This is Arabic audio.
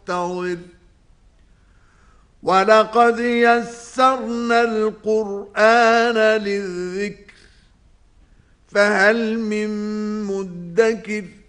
مُحْتَضِرٌ وَلَقَدْ يَسَّرْنَا الْقُرْآنَ لِلذِّكْرِ فَهَلْ مِن مُّدَّكِرٍ